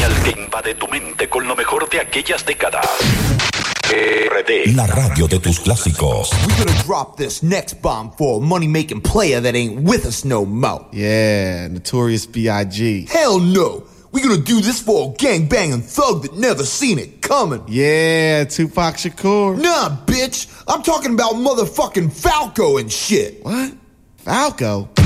señal que invade tu mente con lo mejor de aquellas décadas. RD. La radio de tus clásicos. We're gonna drop this next bomb for a money-making player that ain't with us no more. Yeah, Notorious B.I.G. Hell no! We're gonna do this for a gangbanging thug that never seen it coming. Yeah, Tupac Shakur. Nah, bitch! I'm talking about motherfucking Falco and shit. What? Falco?